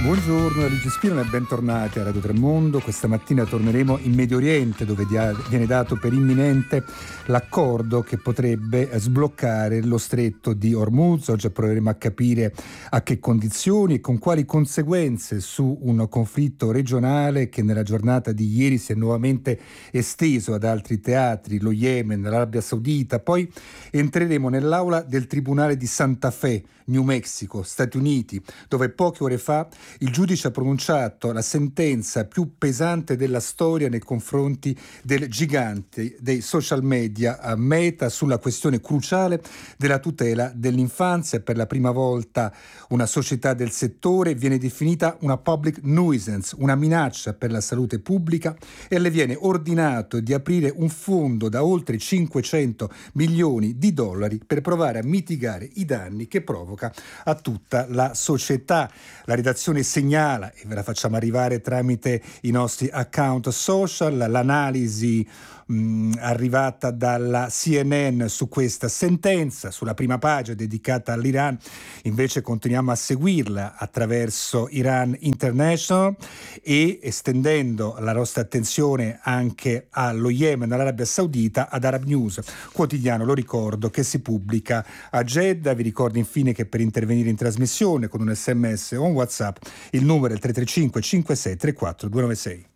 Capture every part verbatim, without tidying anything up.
Buongiorno, Luigi Spino e bentornati a Radio Tremondo. Questa mattina torneremo in Medio Oriente, dove viene dato per imminente l'accordo che potrebbe sbloccare lo stretto di Hormuz. Oggi proveremo a capire a che condizioni e con quali conseguenze su un conflitto regionale che nella giornata di ieri si è nuovamente esteso ad altri teatri, lo Yemen, l'Arabia Saudita. Poi entreremo nell'aula del Tribunale di Santa Fe, New Mexico, Stati Uniti, dove poche ore fa il giudice ha pronunciato la sentenza più pesante della storia nei confronti del gigante dei social media Meta sulla questione cruciale della tutela dell'infanzia. Per la prima volta una società del settore viene definita una public nuisance, una minaccia per la salute pubblica, e le viene ordinato di aprire un fondo da oltre cinquecento milioni di dollari per provare a mitigare i danni che provoca a tutta la società. La redazione segnala, e ve la facciamo arrivare tramite i nostri account social, l'analisi mh, arrivata dalla C N N su questa sentenza. Sulla prima pagina dedicata all'Iran invece continuiamo a seguirla attraverso Iran International e estendendo la nostra attenzione anche allo Yemen, all'Arabia Saudita, ad Arab News, quotidiano, lo ricordo, che si pubblica a Jeddah. Vi ricordo infine che per intervenire in trasmissione con un sms o un WhatsApp il numero è il tre tre cinque cinque sei tre quattro due nove sei.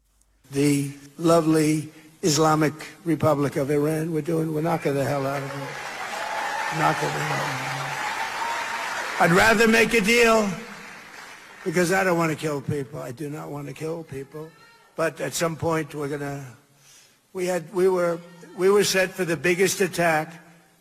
The lovely Islamic Republic of Iran, we're doing, we're knocking the hell out of it. Knocking the hell out of it. I'd rather make a deal because I don't want to kill people. I do not want to kill people. But at some point we're gonna, we had, we were, we were set for the biggest attack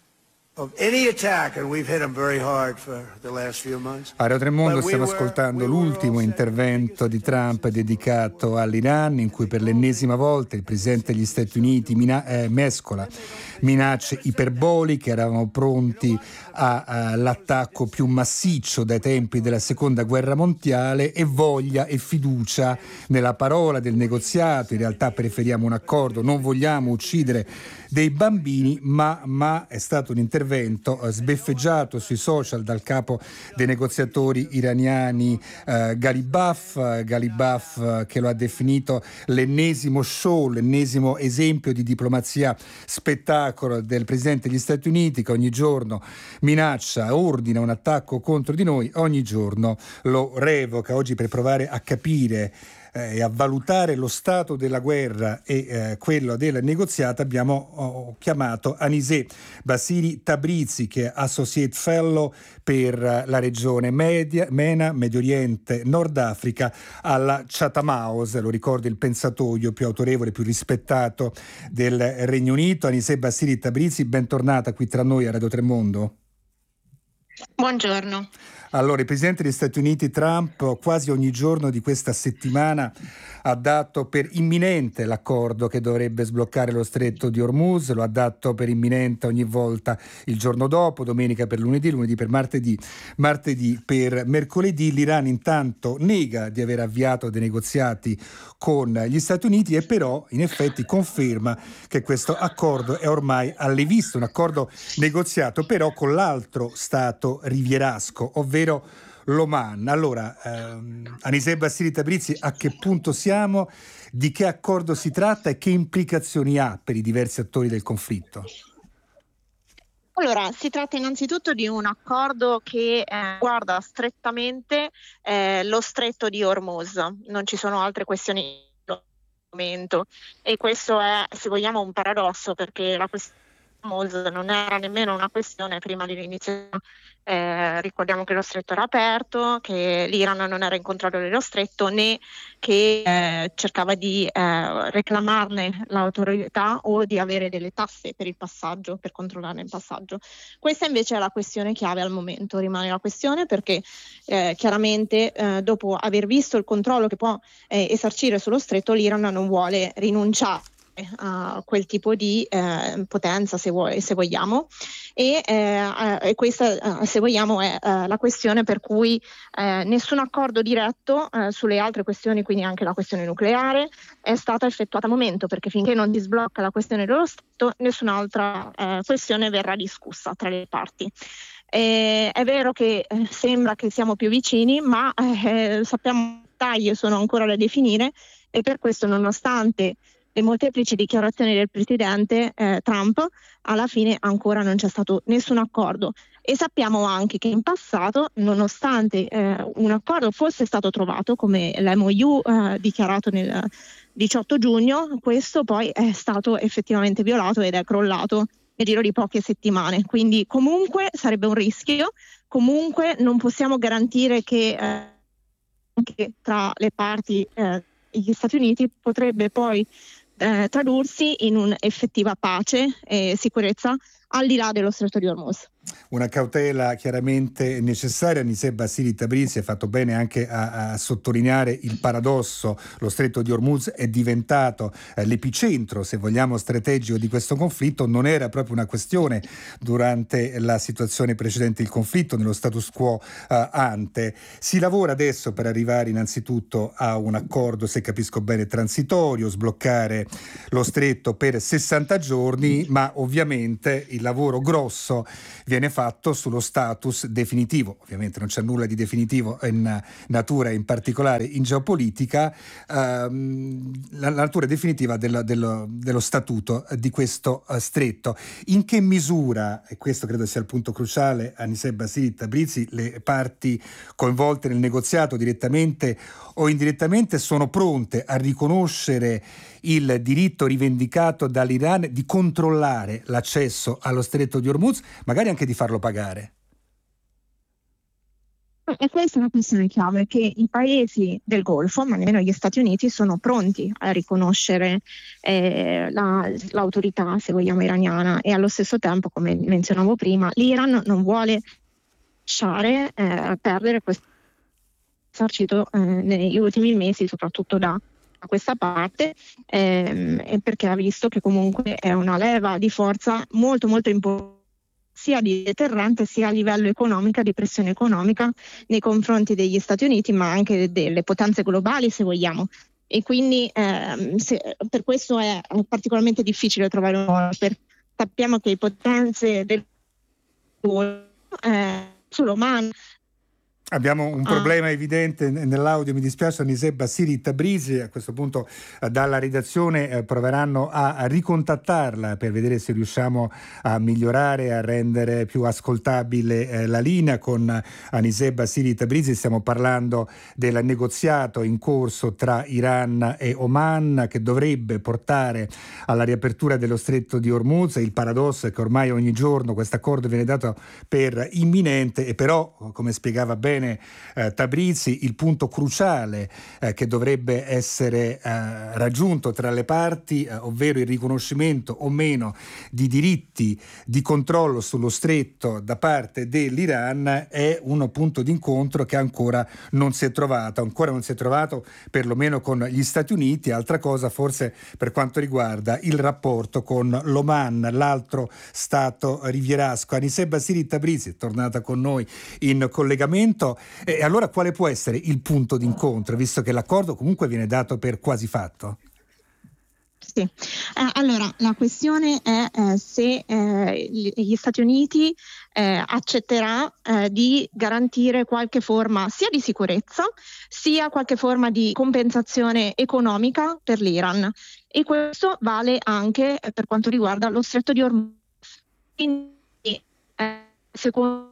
of any attack, and we've hit them very hard for the last few months. A Radio Tremondo stiamo ascoltando l'ultimo intervento di Trump dedicato all'Iran, in cui per l'ennesima volta il presidente degli Stati Uniti mina- eh, mescola minacce iperboliche. Eravamo pronti all'attacco più massiccio dai tempi della seconda guerra mondiale, e voglia e fiducia nella parola del negoziato. In realtà preferiamo un accordo, non vogliamo uccidere dei bambini, ma, ma è stato un intervento eh, sbeffeggiato sui social dal capo dei negoziatori iraniani eh, Ghalibaf, eh, Ghalibaf eh, che lo ha definito l'ennesimo show, l'ennesimo esempio di diplomazia spettacolo del presidente degli Stati Uniti, che ogni giorno minaccia, ordina un attacco contro di noi, ogni giorno lo revoca. Oggi, per provare a capire eh, e a valutare lo stato della guerra e eh, quello del negoziato, abbiamo oh, chiamato Aniseh Basiri Tabrizi, che è Associate Fellow per eh, la regione Media, MENA, Medio Oriente, Nord Africa, alla Chatham House. Lo ricordo, il pensatoio più autorevole, più rispettato del Regno Unito. Aniseh Basiri Tabrizi, bentornata qui tra noi a Radio Tremondo. Buongiorno. Allora, il presidente degli Stati Uniti Trump quasi ogni giorno di questa settimana ha dato per imminente l'accordo che dovrebbe sbloccare lo stretto di Hormuz, lo ha dato per imminente ogni volta il giorno dopo, domenica per lunedì, lunedì per martedì, martedì per mercoledì. L'Iran intanto nega di aver avviato dei negoziati con gli Stati Uniti, e però in effetti conferma che questo accordo è ormai alle viste, un accordo negoziato però con l'altro stato rivierasco, ovvero l'Oman. Allora, ehm, Aniseh Basiri Tabrizi, a che punto siamo? Di che accordo si tratta e che implicazioni ha per i diversi attori del conflitto? Allora, si tratta innanzitutto di un accordo che eh, guarda strettamente eh, lo stretto di Hormuz. Non ci sono altre questioni al momento, e questo è, se vogliamo, un paradosso, perché la questione Hormuz non era nemmeno una questione prima dell'inizio. Eh, ricordiamo che lo stretto era aperto, che l'Iran non era in controllo dello stretto, né che eh, cercava di eh, reclamarne l'autorità o di avere delle tasse per il passaggio, per controllarne il passaggio. Questa invece è la questione chiave al momento, rimane la questione, perché eh, chiaramente eh, dopo aver visto il controllo che può eh, esercire sullo stretto, l'Iran non vuole rinunciare a quel tipo di eh, potenza, se, vuoi, se vogliamo, e, eh, e questa, eh, se vogliamo, è eh, la questione per cui eh, nessun accordo diretto eh, sulle altre questioni, quindi anche la questione nucleare, è stata effettuata al momento, perché finché non si sblocca la questione dello Stato, nessun'altra eh, questione verrà discussa tra le parti. Eh, è vero che eh, sembra che siamo più vicini, ma eh, sappiamo che i dettagli sono ancora da definire, e per questo, nonostante le molteplici dichiarazioni del presidente eh, Trump, alla fine ancora non c'è stato nessun accordo. E sappiamo anche che in passato, nonostante eh, un accordo fosse stato trovato, come l'M O U eh, dichiarato nel diciotto giugno, questo poi è stato effettivamente violato ed è crollato nel giro di poche settimane. Quindi comunque sarebbe un rischio, comunque non possiamo garantire che eh, anche tra le parti eh, gli Stati Uniti potrebbe poi eh, tradursi in un'effettiva pace e sicurezza al di là dello Stretto di Hormuz. Una cautela chiaramente necessaria. Nisè Basili Tabrizi ha fatto bene anche a, a sottolineare il paradosso. Lo Stretto di Hormuz è diventato eh, l'epicentro, se vogliamo, strategico di questo conflitto. Non era proprio una questione durante la situazione precedente il conflitto, nello status quo eh, ante. Si lavora adesso per arrivare innanzitutto a un accordo, se capisco bene, transitorio, sbloccare lo stretto per sessanta giorni, ma ovviamente il lavoro grosso viene fatto sullo status definitivo. Ovviamente non c'è nulla di definitivo in natura, in particolare in geopolitica, ehm, la natura definitiva dello, dello, dello statuto di questo uh, stretto. In che misura, e questo credo sia il punto cruciale, Nisè Basili Tabrizi, le parti coinvolte nel negoziato direttamente o indirettamente sono pronte a riconoscere il diritto rivendicato dall'Iran di controllare l'accesso allo Stretto di Hormuz, magari anche di farlo pagare? E questa è una questione chiave, che i paesi del Golfo, ma nemmeno gli Stati Uniti, sono pronti a riconoscere eh, la, l'autorità, se vogliamo, iraniana, e allo stesso tempo, come menzionavo prima, l'Iran non vuole lasciare eh, perdere questo esercito eh, negli ultimi mesi, soprattutto da questa parte, ehm, perché ha visto che comunque è una leva di forza molto molto importante, sia di deterrente sia a livello economico, di pressione economica nei confronti degli Stati Uniti, ma anche delle potenze globali, se vogliamo. E quindi ehm, se, per questo è particolarmente difficile trovare un modo. Per, sappiamo che le potenze del eh, sull'Oman. Abbiamo un problema ah. evidente nell'audio, mi dispiace. Nisè Basili Tabrizi, a questo punto eh, dalla redazione eh, proveranno a, a ricontattarla per vedere se riusciamo a migliorare, a rendere più ascoltabile eh, la linea con eh, Nisè Basili Tabrizi. Stiamo parlando del negoziato in corso tra Iran e Oman, che dovrebbe portare alla riapertura dello Stretto di Hormuz. Il paradosso è che ormai ogni giorno questo accordo viene dato per imminente, e però, come spiegava bene Eh, Tabrizi, il punto cruciale eh, che dovrebbe essere eh, raggiunto tra le parti, eh, ovvero il riconoscimento o meno di diritti di controllo sullo stretto da parte dell'Iran, è un punto d'incontro che ancora non si è trovato, ancora non si è trovato perlomeno con gli Stati Uniti. Altra cosa forse per quanto riguarda il rapporto con l'Oman, l'altro stato rivierasco. Nisè Basili Tabrizi è tornata con noi in collegamento. E allora quale può essere il punto d'incontro, visto che l'accordo comunque viene dato per quasi fatto? Sì, eh, allora la questione è eh, se eh, gli Stati Uniti eh, accetterà eh, di garantire qualche forma sia di sicurezza sia qualche forma di compensazione economica per l'Iran, e questo vale anche eh, per quanto riguarda lo Stretto di Hormuz. Quindi eh, secondo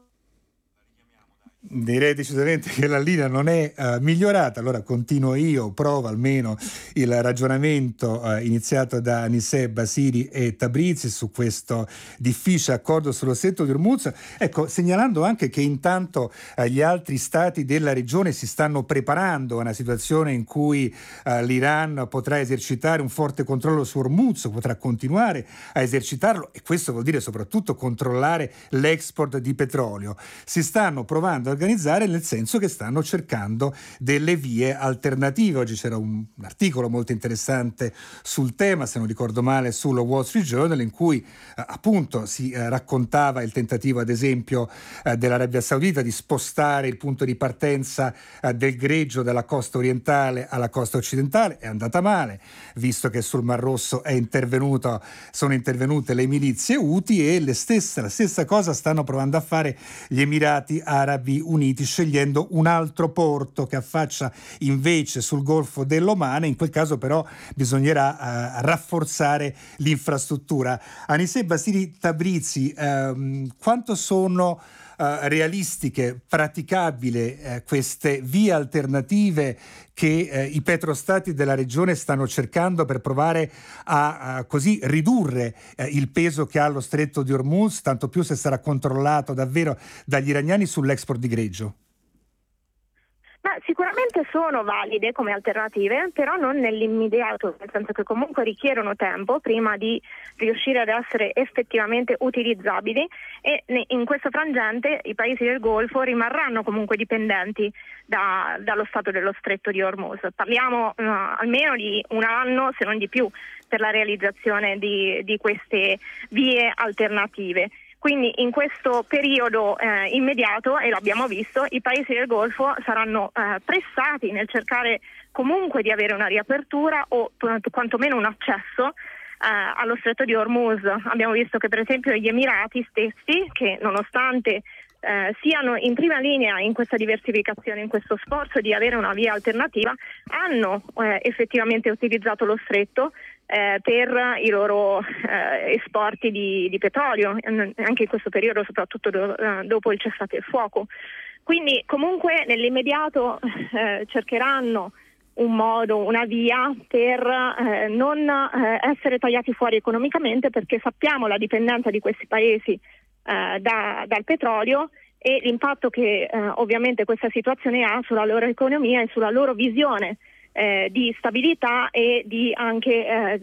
Direi decisamente che la linea non è uh, migliorata, allora continuo io, provo almeno il ragionamento uh, iniziato da Nisè Basili e Tabrizi su questo difficile accordo sullo Stretto di Hormuz, ecco, segnalando anche che intanto uh, gli altri stati della regione si stanno preparando a una situazione in cui uh, l'Iran potrà esercitare un forte controllo su Hormuz, potrà continuare a esercitarlo, e questo vuol dire soprattutto controllare l'export di petrolio. Si stanno provando provando a organizzare, nel senso che stanno cercando delle vie alternative. Oggi c'era un, un articolo molto interessante sul tema, se non ricordo male, sul Wall Street Journal, in cui eh, appunto si eh, raccontava il tentativo, ad esempio, eh, dell'Arabia Saudita di spostare il punto di partenza eh, del greggio dalla costa orientale alla costa occidentale. È andata male, visto che sul Mar Rosso è intervenuto, sono intervenute le milizie Houthi, e le stesse, la stessa cosa stanno provando a fare gli Emirati Arabi Uniti, scegliendo un altro porto che affaccia invece sul Golfo dell'Oman. In quel caso però bisognerà uh, rafforzare l'infrastruttura. Aniseh Basili Tabrizi, um, quanto sono Uh, realistiche, praticabili uh, queste vie alternative che uh, i petrostati della regione stanno cercando per provare a uh, così ridurre uh, il peso che ha lo stretto di Hormuz, tanto più se sarà controllato davvero dagli iraniani sull'export di greggio? Ma sicuramente sono valide come alternative, però non nell'immediato, nel senso che comunque richiedono tempo prima di riuscire ad essere effettivamente utilizzabili, e in questo frangente i paesi del Golfo rimarranno comunque dipendenti da, dallo stato dello stretto di Hormuz. Parliamo uh, almeno di un anno, se non di più, per la realizzazione di, di queste vie alternative. Quindi in questo periodo eh, immediato, e l'abbiamo visto, i paesi del Golfo saranno eh, pressati nel cercare comunque di avere una riapertura o quantomeno un accesso eh, allo stretto di Hormuz. Abbiamo visto che per esempio gli Emirati stessi, che nonostante eh, siano in prima linea in questa diversificazione, in questo sforzo di avere una via alternativa, hanno eh, effettivamente utilizzato lo stretto Eh, per i loro eh, esporti di, di petrolio, anche in questo periodo, soprattutto do, eh, dopo il cessate il fuoco. Quindi comunque nell'immediato eh, cercheranno un modo, una via per eh, non eh, essere tagliati fuori economicamente, perché sappiamo la dipendenza di questi paesi eh, da, dal petrolio e l'impatto che eh, ovviamente questa situazione ha sulla loro economia e sulla loro visione Eh, di stabilità e di anche, eh,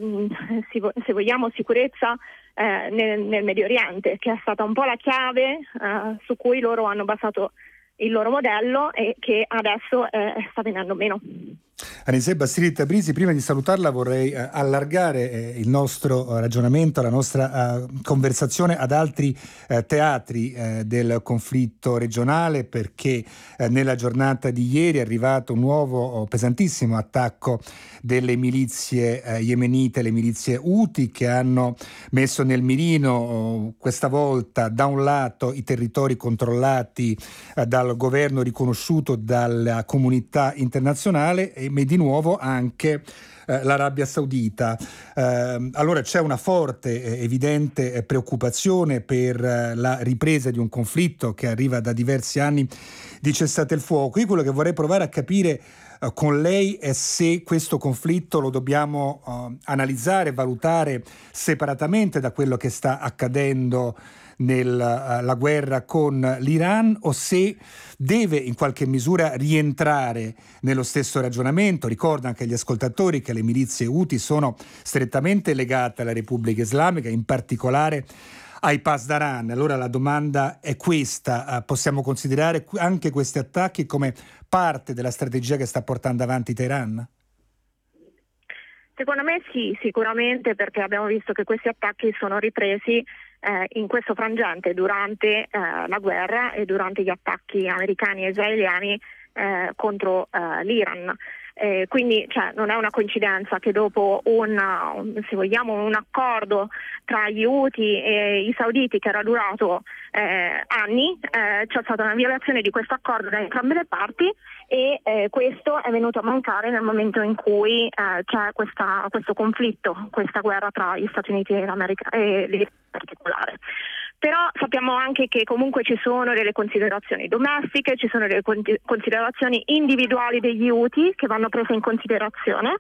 se vogliamo, sicurezza eh, nel, nel Medio Oriente, che è stata un po' la chiave eh, su cui loro hanno basato il loro modello e che adesso eh, sta venendo meno. Aniseh Basili Tabrizi, prima di salutarla vorrei eh, allargare eh, il nostro ragionamento, la nostra eh, conversazione ad altri eh, teatri eh, del conflitto regionale, perché eh, nella giornata di ieri è arrivato un nuovo oh, pesantissimo attacco delle milizie eh, yemenite, le milizie Houthi, che hanno messo nel mirino oh, questa volta da un lato i territori controllati eh, dal governo riconosciuto dalla comunità internazionale e di nuovo anche eh, l'Arabia Saudita. Eh, allora c'è una forte, eh, evidente eh, preoccupazione per eh, la ripresa di un conflitto che arriva da diversi anni di cessate il fuoco. Io quello che vorrei provare a capire eh, con lei è se questo conflitto lo dobbiamo eh, analizzare, valutare separatamente da quello che sta accadendo nella uh, guerra con l'Iran, o se deve in qualche misura rientrare nello stesso ragionamento. Ricordo anche agli ascoltatori che le milizie Houthi sono strettamente legate alla Repubblica Islamica, in particolare ai Pasdaran. Allora la domanda è questa: uh, possiamo considerare anche questi attacchi come parte della strategia che sta portando avanti Teheran? Secondo me sì, sicuramente, perché abbiamo visto che questi attacchi sono ripresi eh, in questo frangente durante eh, la guerra e durante gli attacchi americani e israeliani eh, contro eh, l'Iran. Eh, quindi cioè, non è una coincidenza che dopo un, se vogliamo, un accordo tra gli Houthi e i sauditi che era durato eh, anni, eh, c'è stata una violazione di questo accordo da entrambe le parti, e eh, questo è venuto a mancare nel momento in cui eh, c'è questa, questo conflitto, questa guerra tra gli Stati Uniti e l'America e l'Iran in particolare. Però sappiamo anche che comunque ci sono delle considerazioni domestiche, ci sono delle considerazioni individuali degli Houthi che vanno prese in considerazione,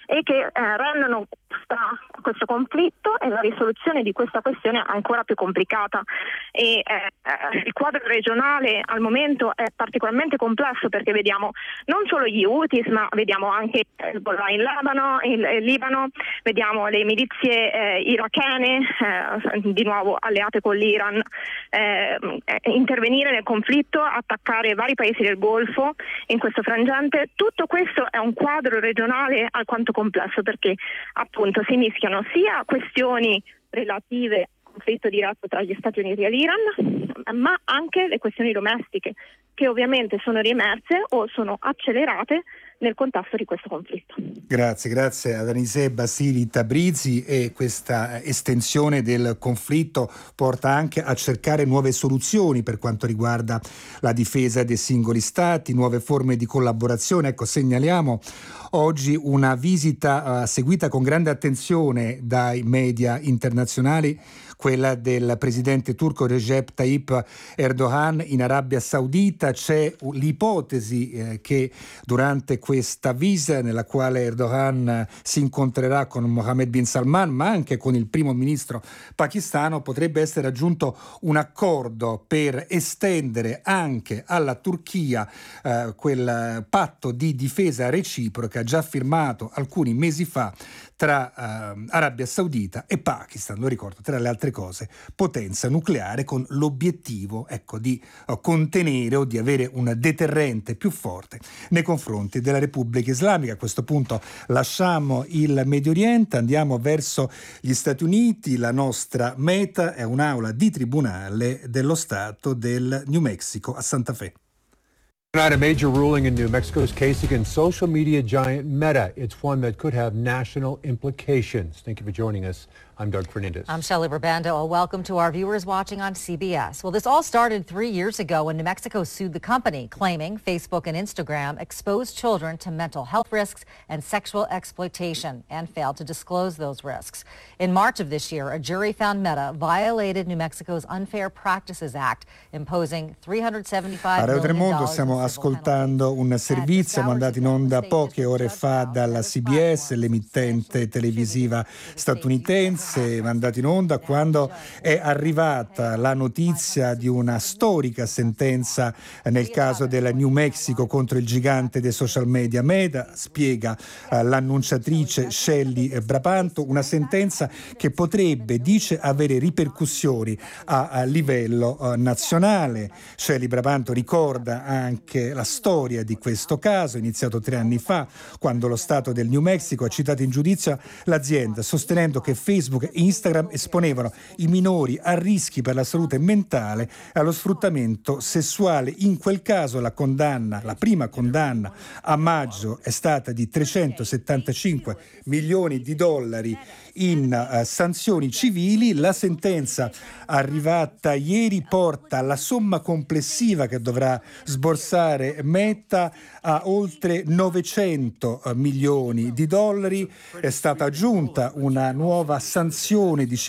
e che eh, rendono questa, questo conflitto e la risoluzione di questa questione ancora più complicata. E eh, il quadro regionale al momento è particolarmente complesso, perché vediamo non solo gli Houthis, ma vediamo anche Hezbollah in Libano, il, il Libano, vediamo le milizie eh, irachene, eh, di nuovo alleate con l'Iran, eh, intervenire nel conflitto, attaccare vari paesi del Golfo in questo frangente. Tutto questo è un quadro regionale alquanto complesso, perché appunto si mischiano sia questioni relative al conflitto diretto tra gli Stati Uniti e l'Iran, ma anche le questioni domestiche, che ovviamente sono riemerse o sono accelerate nel contesto di questo conflitto. Grazie, grazie ad Aniseh Basili Tabrizi. E questa estensione del conflitto porta anche a cercare nuove soluzioni per quanto riguarda la difesa dei singoli stati, nuove forme di collaborazione. Ecco, segnaliamo oggi una visita uh, seguita con grande attenzione dai media internazionali, quella del presidente turco Recep Tayyip Erdogan in Arabia Saudita. C'è l'ipotesi eh, che durante questa visita, nella quale Erdogan si incontrerà con Mohammed bin Salman, ma anche con il primo ministro pakistano, potrebbe essere raggiunto un accordo per estendere anche alla Turchia eh, quel patto di difesa reciproca già firmato alcuni mesi fa tra eh, Arabia Saudita e Pakistan, lo ricordo, tra le altre cose, potenza nucleare, con l'obiettivo, ecco, di uh, contenere o di avere un deterrente più forte nei confronti della Repubblica Islamica. A questo punto lasciamo il Medio Oriente, andiamo verso gli Stati Uniti. La nostra meta è un'aula di tribunale dello Stato del New Mexico a Santa Fe. Tonight, a major ruling in New Mexico's case against social media giant Meta. It's one that could have national implications. Thank you for joining us. I'm Doug Fernandez. I'm Shelley Rubando. Welcome to our viewers watching on C B S. Well, this all started three years ago when New Mexico sued the company, claiming Facebook and Instagram exposed children to mental health risks and sexual exploitation, and failed to disclose those risks. In March of this year, a jury found Meta violated New Mexico's Unfair Practices Act, imposing three hundred seventy-five million dollars. Stiamo ascoltando un servizio mandato in onda poche ore fa dalla C B S, l'emittente televisiva statunitense, mandato in onda quando è arrivata la notizia di una storica sentenza nel caso del New Mexico contro il gigante dei social media Meta, spiega uh, l'annunciatrice Shelley Brabanto, una sentenza che potrebbe, dice, avere ripercussioni a, a livello uh, nazionale. Shelley Brabanto ricorda anche la storia di questo caso, iniziato tre anni fa, quando lo Stato del New Mexico ha citato in giudizio l'azienda, sostenendo che Facebook e Instagram esponevano i minori a rischi per la salute mentale e allo sfruttamento sessuale. In quel caso la condanna, la prima condanna a maggio, è stata di trecentosettantacinque milioni di dollari in uh, sanzioni civili. La sentenza arrivata ieri porta la somma complessiva che dovrà sborsare Meta a oltre novecento milioni di dollari. È stata aggiunta una nuova sanzione di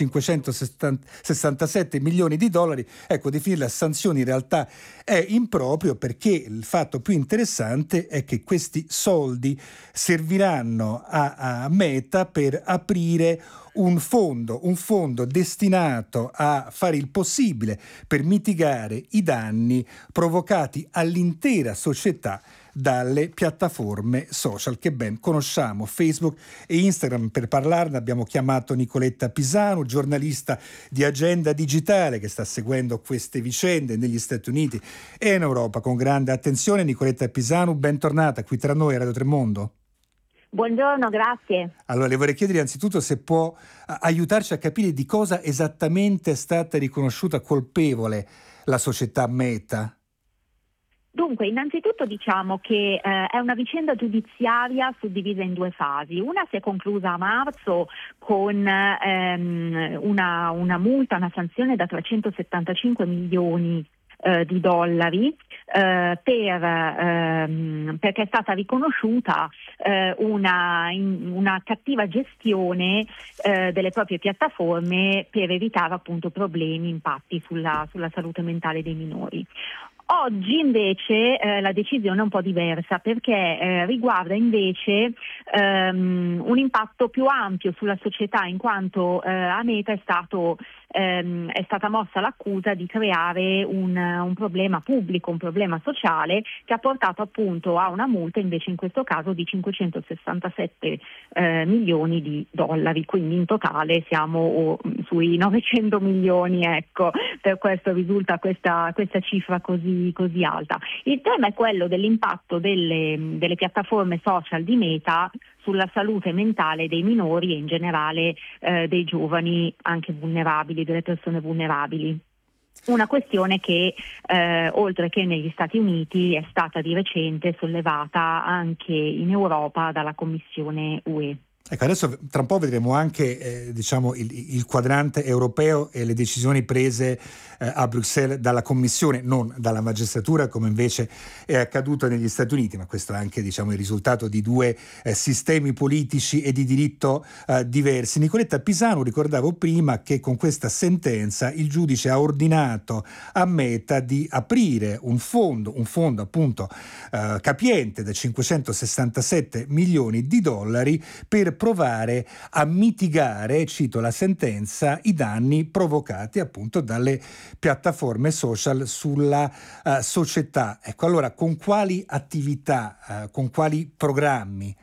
cinquecentosessantasette milioni di dollari. Ecco, definirla sanzioni in realtà è improprio, perché il fatto più interessante è che questi soldi serviranno a, a Meta per aprire un fondo, un fondo destinato a fare il possibile per mitigare i danni provocati all'intera società dalle piattaforme social che ben conosciamo, Facebook e Instagram. Per parlarne abbiamo chiamato Nicoletta Pisanu, giornalista di Agenda Digitale, che sta seguendo queste vicende negli Stati Uniti e in Europa con grande attenzione. Nicoletta Pisanu, bentornata qui tra noi a Radio Tremondo. Buongiorno, grazie. Allora, le vorrei chiedere innanzitutto se può aiutarci a capire di cosa esattamente è stata riconosciuta colpevole la società Meta. Dunque, innanzitutto diciamo che eh, è una vicenda giudiziaria suddivisa in due fasi. Una si è conclusa a marzo con ehm, una, una multa, una sanzione da trecentosettantacinque milioni eh, di dollari eh, per, ehm, perché è stata riconosciuta eh, una, in, una cattiva gestione eh, delle proprie piattaforme per evitare appunto problemi, impatti sulla, sulla salute mentale dei minori. Oggi invece eh, la decisione è un po' diversa perché eh, riguarda invece ehm, un impatto più ampio sulla società, in quanto eh, a Meta è stato ehm, è stata mossa l'accusa di creare un, un problema pubblico, un problema sociale che ha portato appunto a una multa invece in questo caso di cinquecentosessantasette eh, milioni di dollari, quindi in totale siamo oh, sui novecento milioni, ecco, per questo risulta questa, questa cifra così così alta. Il tema è quello dell'impatto delle, delle piattaforme social di Meta sulla salute mentale dei minori e in generale eh, dei giovani anche vulnerabili, delle persone vulnerabili. Una questione che eh, oltre che negli Stati Uniti è stata di recente sollevata anche in Europa dalla Commissione U E. Ecco, adesso tra un po' vedremo anche eh, diciamo il, il quadrante europeo e le decisioni prese eh, a Bruxelles dalla Commissione, non dalla magistratura come invece è accaduto negli Stati Uniti, ma questo è anche diciamo il risultato di due eh, sistemi politici e di diritto eh, diversi. Nicoletta Pisano, ricordavo prima che con questa sentenza il giudice ha ordinato a Meta di aprire un fondo, un fondo appunto eh, capiente da cinquecentosessantasette milioni di dollari per provare a mitigare, cito la sentenza, i danni provocati appunto dalle piattaforme social sulla uh, società. Ecco, allora con quali attività, uh, con quali programmi?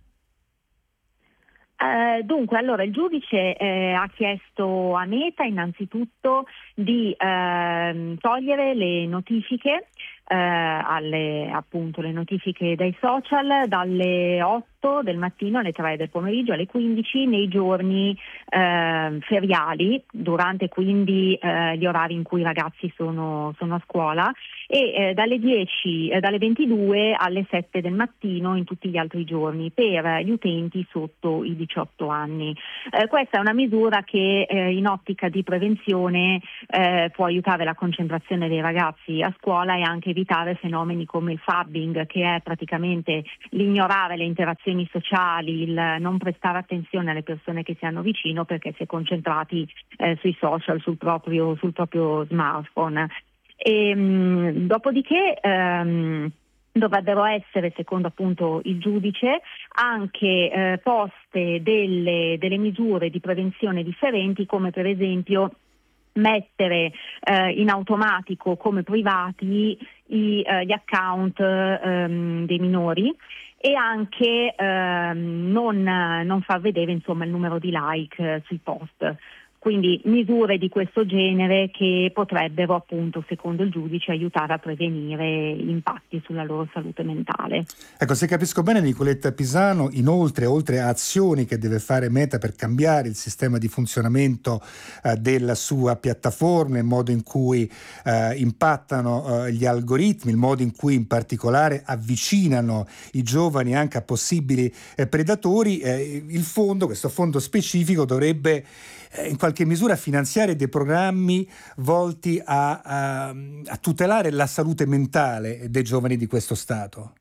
Uh, dunque, allora il giudice eh, ha chiesto a Meta innanzitutto di eh, togliere le notifiche, eh, alle, appunto le notifiche dai social dalle otto del mattino alle tre del pomeriggio alle quindici nei giorni eh, feriali, durante quindi eh, gli orari in cui i ragazzi sono, sono a scuola, e eh, dalle dieci, eh, dalle ventidue alle sette del mattino in tutti gli altri giorni per gli utenti sotto i diciotto anni. Eh, questa è una misura che eh, in ottica di prevenzione eh, può aiutare la concentrazione dei ragazzi a scuola e anche evitare fenomeni come il phubbing, che è praticamente l'ignorare le interazioni sociali, il non prestare attenzione alle persone che si hanno vicino perché si è concentrati eh, sui social, sul proprio, sul proprio smartphone. E, mh, dopodiché ehm, dovrebbero essere, secondo appunto il giudice, anche eh, poste delle, delle misure di prevenzione differenti, come per esempio mettere eh, in automatico come privati i, eh, gli account ehm, dei minori e anche ehm, non, non far vedere insomma il numero di like eh, sui post. Quindi misure di questo genere che potrebbero appunto, secondo il giudice, aiutare a prevenire impatti sulla loro salute mentale. Ecco, se capisco bene, Nicoletta Pisano, inoltre, oltre a azioni che deve fare Meta per cambiare il sistema di funzionamento eh, della sua piattaforma, il modo in cui eh, impattano eh, gli algoritmi, il modo in cui in particolare avvicinano i giovani anche a possibili eh, predatori, eh, il fondo, questo fondo specifico dovrebbe in qualche misura finanziare dei programmi volti a, a, a tutelare la salute mentale dei giovani di questo Stato.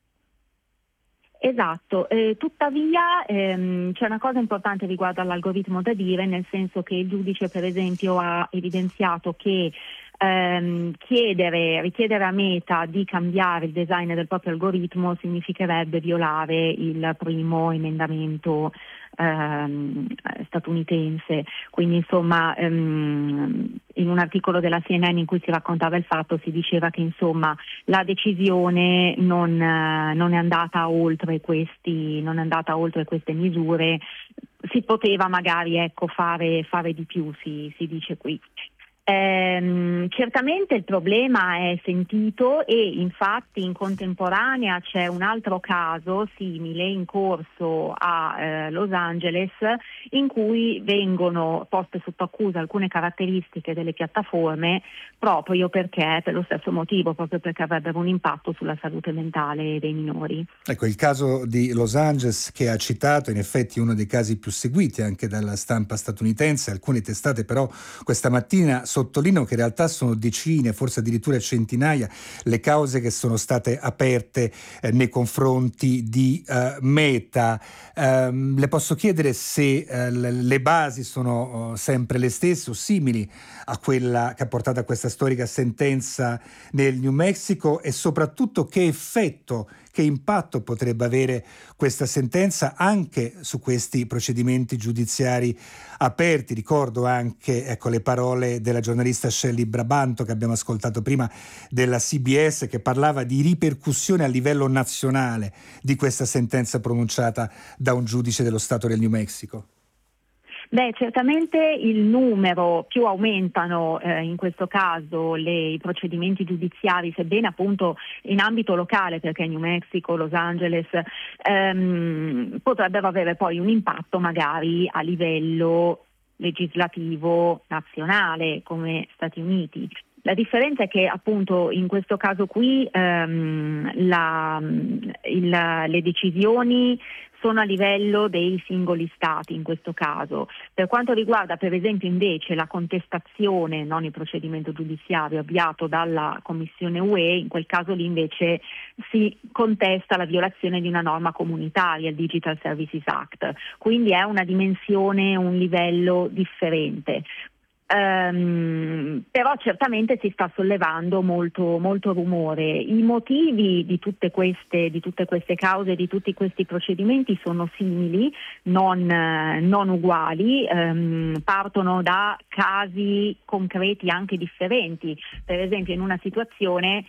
Esatto, eh, tuttavia ehm, c'è una cosa importante riguardo all'algoritmo da dire, nel senso che il giudice per esempio ha evidenziato che ehm, chiedere, richiedere a Meta di cambiare il design del proprio algoritmo significherebbe violare il primo emendamento ehm, statunitense. Quindi insomma ehm, in un articolo della C N N in cui si raccontava il fatto si diceva che insomma la decisione non, eh, non è andata oltre questi, non è andata oltre queste misure, si poteva magari ecco fare, fare di più, si, si dice qui. Ehm, certamente il problema è sentito e infatti in contemporanea c'è un altro caso simile in corso a eh, Los Angeles in cui vengono poste sotto accusa alcune caratteristiche delle piattaforme proprio perché, per lo stesso motivo, proprio perché avrebbero un impatto sulla salute mentale dei minori. Ecco, il caso di Los Angeles che ha citato in effetti uno dei casi più seguiti anche dalla stampa statunitense. Alcune testate però questa mattina sottolineo che in realtà sono decine, forse addirittura centinaia, le cause che sono state aperte eh, nei confronti di eh, Meta. Eh, le posso chiedere se eh, le basi sono oh, sempre le stesse o simili a quella che ha portato a questa storica sentenza nel New Mexico, e soprattutto che effetto, che impatto potrebbe avere questa sentenza anche su questi procedimenti giudiziari aperti. Ricordo anche ecco, le parole della giornalista Shelley Brabanto che abbiamo ascoltato prima della C B S, che parlava di ripercussioni a livello nazionale di questa sentenza pronunciata da un giudice dello Stato del New Mexico. Beh, certamente il numero, più aumentano eh, in questo caso le, i procedimenti giudiziari, sebbene appunto in ambito locale, perché New Mexico, Los Angeles, ehm, potrebbero avere poi un impatto magari a livello legislativo nazionale come Stati Uniti. La differenza è che appunto in questo caso qui ehm, la, il, le decisioni sono a livello dei singoli stati in questo caso. Per quanto riguarda per esempio invece la contestazione, non il procedimento giudiziario avviato dalla Commissione U E, in quel caso lì invece si contesta la violazione di una norma comunitaria, il Digital Services Act, quindi è una dimensione, un livello differente. Um, però certamente si sta sollevando molto, molto rumore. I motivi di tutte queste, di tutte queste cause, di tutti questi procedimenti sono simili, non, non uguali, um, partono da casi concreti anche differenti. Per esempio in una situazione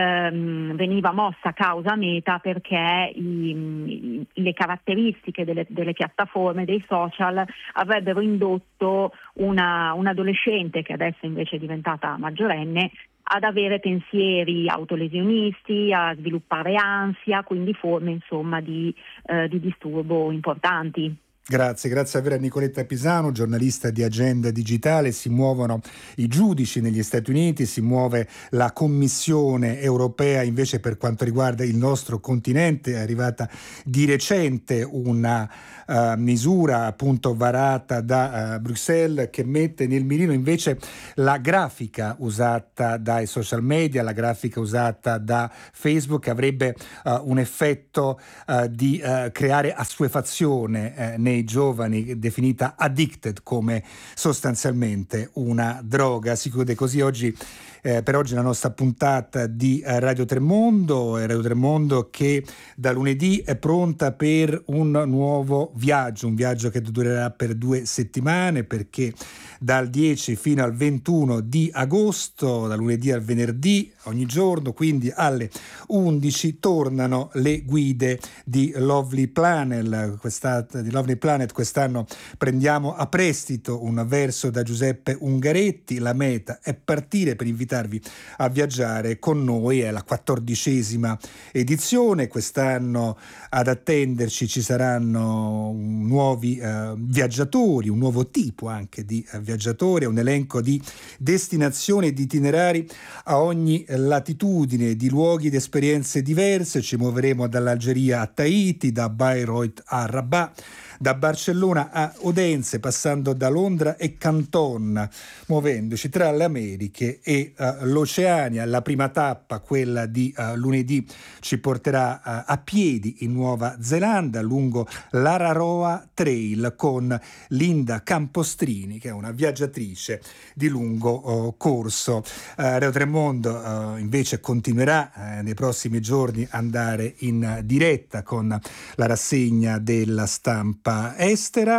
um, veniva mossa causa Meta perché i, i, le caratteristiche delle, delle piattaforme, dei social, avrebbero indotto una, una adolescente che adesso invece è diventata maggiorenne ad avere pensieri autolesionisti, a sviluppare ansia, quindi forme insomma di, eh, di disturbo importanti. Grazie, grazie a Nicoletta Pisano, giornalista di Agenda Digitale. Si muovono i giudici negli Stati Uniti, si muove la Commissione europea invece per quanto riguarda il nostro continente. È arrivata di recente una uh, misura appunto varata da uh, Bruxelles che mette nel mirino invece la grafica usata dai social media, la grafica usata da Facebook, che avrebbe uh, un effetto uh, di uh, creare assuefazione uh, nei giovani, definita addicted come sostanzialmente una droga. Si chiude così oggi eh, per oggi la nostra puntata di eh, Radio Tremondo, Radio Tremondo che da lunedì è pronta per un nuovo viaggio, un viaggio che durerà per due settimane, perché dal dieci fino al ventuno di agosto, da lunedì al venerdì, ogni giorno, quindi alle undici, tornano le guide di Lovely Planet. Quest'anno, di Lovely Planet quest'anno prendiamo a prestito un verso da Giuseppe Ungaretti. La meta è partire per invitarvi a viaggiare con noi, è la quattordicesima edizione. Quest'anno ad attenderci ci saranno nuovi eh, viaggiatori, un nuovo tipo anche di eh, viaggiatori, un elenco di destinazioni e di itinerari a ogni latitudine, di luoghi ed esperienze diverse. Ci muoveremo dall'Algeria a Tahiti, da Bayreuth a Rabat, da Barcellona a Odense, passando da Londra e Canton, muovendoci tra le Americhe e uh, l'Oceania. La prima tappa, quella di uh, lunedì, ci porterà uh, a piedi in Nuova Zelanda lungo l'Araroa Trail con Linda Campostrini, che è una viaggiatrice di lungo uh, corso. Uh, Radio Tremondo uh, invece continuerà uh, nei prossimi giorni ad andare in diretta con la rassegna della stampa estera,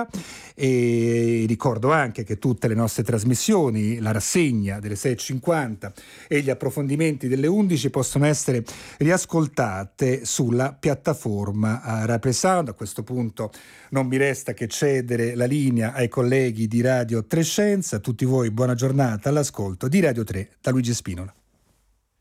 e ricordo anche che tutte le nostre trasmissioni, la rassegna delle sei e cinquanta e gli approfondimenti delle undici possono essere riascoltate sulla piattaforma Rai Sound. A questo punto non mi resta che cedere la linea ai colleghi di Radio Tre Scienza. A tutti voi buona giornata all'ascolto di Radio tre da Luigi Spinola.